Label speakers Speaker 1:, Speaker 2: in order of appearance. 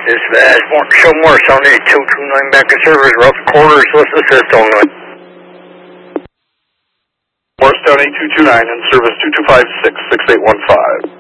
Speaker 1: Dispatch, show more, Sunday 229 back in service, rough quarters, what's the system noise?
Speaker 2: Morristown 8229 in service 2256-6815.